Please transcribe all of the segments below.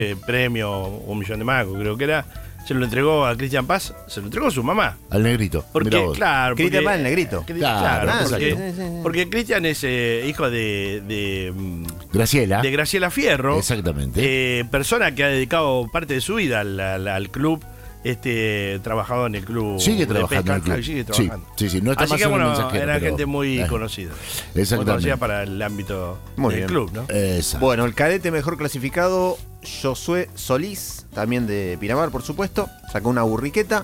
premio, 1.000.000 de mangos, creo que era. Se lo entregó a Cristian Paz, se lo entregó a su mamá. Al negrito. Porque, claro. Cristian Paz, el negrito. Claro, sí. porque Cristian es hijo de Graciela. De Graciela Fierro. Exactamente. Persona que ha dedicado parte de su vida al club. Trabajado en el club. Sigue de trabajando en el pesca, club. sigue trabajando. Sí, no está Así más que en el bueno, mensajero, era pero, gente muy conocida. Muy Exactamente. conocida para el ámbito Muy del bien. club, ¿no? Exacto. Bueno, el cadete mejor clasificado, Josué Solís, también de Pinamar, por supuesto. Sacó una burriqueta.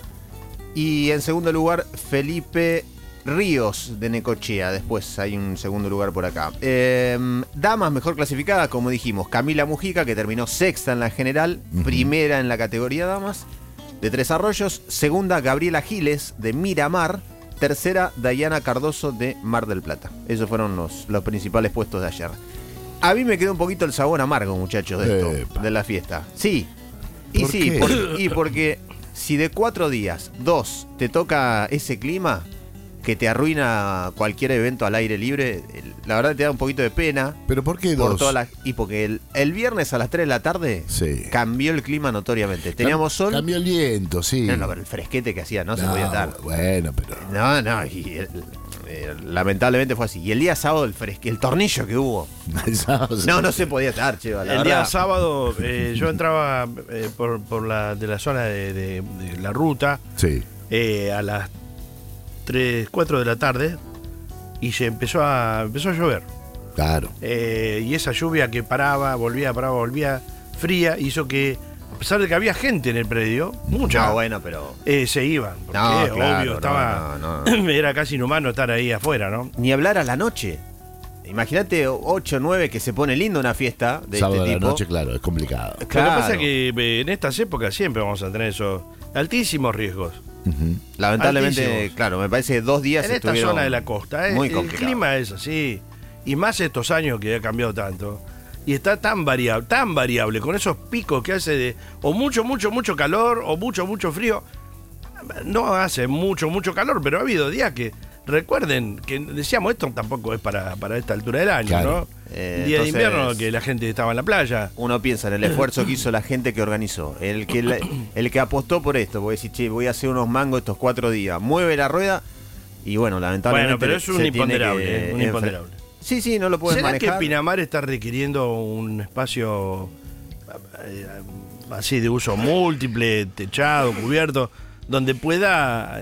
Y en segundo lugar, Felipe Ríos de Necochea. Después hay un segundo lugar por acá. Damas mejor clasificada, como dijimos, Camila Mujica, que terminó sexta en la general, primera en la categoría damas, de Tres Arroyos. Segunda, Gabriela Giles de Miramar. Tercera, Dayana Cardoso de Mar del Plata. Esos fueron los principales puestos de ayer. A mí me quedó un poquito el sabor amargo, muchachos, de esto, de la fiesta. Sí. Y ¿Por sí, qué? porque si de 4 días, 2 te toca ese clima que te arruina cualquier evento al aire libre, la verdad te da un poquito de pena. ¿Pero por qué Por 2? y porque el viernes a las 3 de la tarde cambió el clima notoriamente. Teníamos sol. Cambió el viento, sí. No, pero el fresquete que hacía no se podía estar. Bueno, pero. No, y lamentablemente fue así. Y el día sábado el tornillo que hubo. No se podía estar, che. El día sábado yo entraba por la zona de la ruta a las 3, 4 de la tarde y se empezó a llover. Claro. Y esa lluvia que paraba, volvía, fría, hizo que, a pesar de que había gente en el predio, mucha. No, bueno, pero. Se iban. Porque, claro, obvio, estaba. Era casi inhumano estar ahí afuera, ¿no? Ni hablar a la noche. Imagínate 8 o 9 que se pone linda una fiesta de sábado este a tipo. la noche, claro, es complicado. Lo que pasa es que en estas épocas siempre vamos a tener esos altísimos riesgos. Lamentablemente, altísimos. Claro, me parece que 2 días en esta zona de la costa. Muy el complicado. clima es así. Y más estos años que ha cambiado tanto. Y está tan variable, con esos picos que hace de o mucho calor o mucho frío. No hace mucho calor, pero ha habido días que, recuerden que decíamos, esto tampoco es para esta altura del año, claro. ¿no? Día de invierno que la gente estaba en la playa. Uno piensa en el esfuerzo que hizo la gente que organizó, el que apostó por esto, porque decir, che, voy a hacer unos mangos estos 4 días, mueve la rueda y bueno, lamentablemente. Bueno, pero es un imponderable, Sí, no lo pueden ¿Será manejar. que Pinamar está requiriendo un espacio así de uso múltiple, techado, cubierto, donde pueda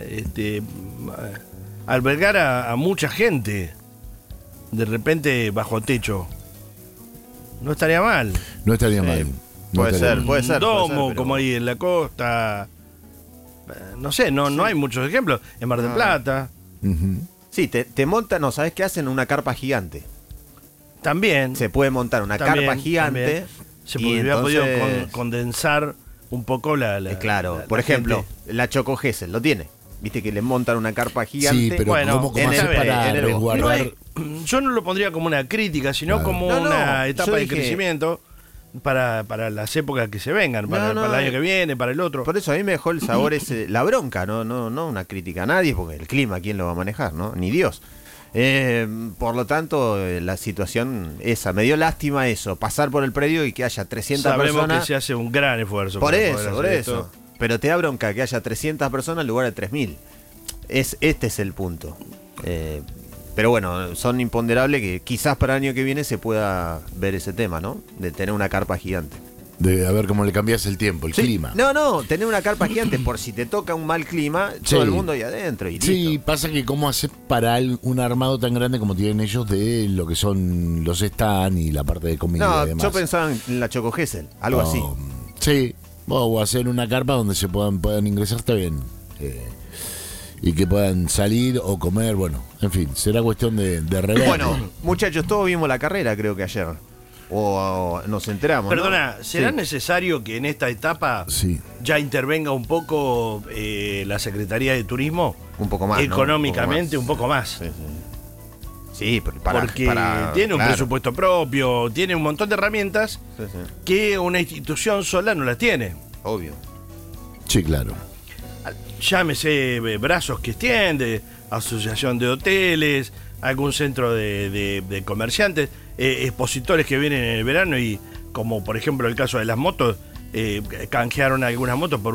albergar a mucha gente de repente bajo techo? No estaría mal. No estaría mal. Puede ser. Un domo, pero- como ahí en la costa. No sé, no hay muchos ejemplos. En Mar del Plata Sí, te montan, no, ¿sabes qué hacen? Una carpa gigante. también. Se puede montar una También, carpa gigante. también. Se y hubiera podido entonces- condensar un poco la claro, la por ejemplo, gente. la Choco Gesell lo tiene. Viste que le montan una carpa gigante. Sí, pero Bueno, ¿cómo en hacer el- para en el- resguardar? No es- yo no lo pondría como una crítica, sino Claro. como No, una yo etapa de dije- crecimiento para las épocas que se vengan, para el año que viene, para el otro. Por eso a mí me dejó el sabor ese, la bronca, no una crítica a nadie, porque el clima, ¿quién lo va a manejar? ¿No? Ni Dios. Por lo tanto, la situación esa, me dio lástima eso, pasar por el predio y que haya 300 Sabemos personas. que se hace un gran esfuerzo. Por para poder eso, hacer por esto. eso. Pero te da bronca que haya 300 personas en lugar de 3000. Este es el punto. Pero bueno, son imponderables que quizás para el año que viene se pueda ver ese tema, ¿no? De tener una carpa gigante. De a ver cómo le cambias el tiempo, el clima. No, tener una carpa gigante por si te toca un mal clima, Sí. todo el mundo ahí adentro y listo. Sí, pasa que cómo hacer para un armado tan grande como tienen ellos de lo que son los stands y la parte de comida No, y demás. yo pensaba en la Choco Gesell, algo así. Sí, o hacer una carpa donde se puedan ingresar, está bien. Y que puedan salir o comer, bueno, en fin, será cuestión de rever. Bueno, muchachos, todos vimos la carrera creo que ayer. O nos enteramos, ¿no? Perdona, ¿será Sí. necesario que en esta etapa Sí. ya intervenga un poco la Secretaría de Turismo? Un poco más, ¿no? Económicamente, un poco más. Sí, sí, pero Porque tiene un presupuesto propio, tiene un montón de herramientas Sí, que una institución sola no las tiene. obvio. Sí, claro. Llámese brazos que extiende, asociación de hoteles, algún centro de comerciantes, expositores que vienen en el verano y como por ejemplo el caso de las motos, canjearon algunas motos por